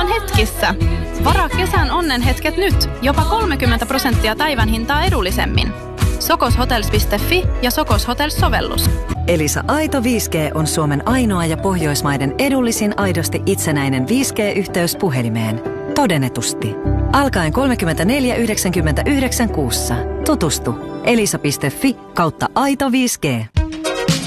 ollaan hetkissä. Varaa kesän onnenhetket nyt, jopa 30% päivän hintaa edullisemmin. Sokoshotels.fi ja Sokos Hotels-sovellus. Elisa Aito 5G on Suomen ainoa ja Pohjoismaiden edullisin aidosti itsenäinen 5G-yhteys puhelimeen. Todennetusti. Alkaen 34,99 kuussa. Tutustu. elisa.fi/Aito 5G.